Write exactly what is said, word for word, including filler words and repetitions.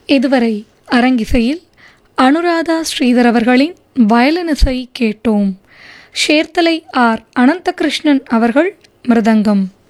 இதுவரை அரங்கிசையில் அனுராதா ஸ்ரீதர் அவர்களின் வயலினிசை கேட்டோம். சேர்த்தலை ஆர் அனந்தகிருஷ்ணன் அவர்கள் மிருதங்கம்.